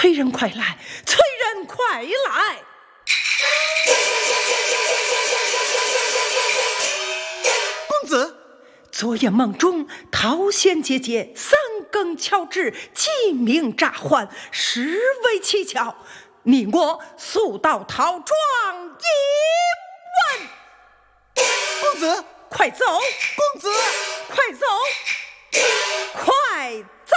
崔人快来，崔人快来！ 公子， 昨夜梦中，桃仙姐姐三更敲至，鸡鸣乍唤，实为蹊跷。你我速到桃庄一问。 公子， 快走！ 公子， 快走！快走！